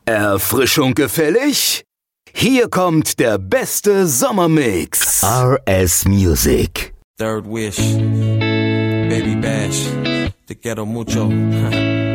Erfrischung gefällig? Hier kommt der beste Sommermix. RS Music. Third Wish, Baby Bash, Te quiero mucho.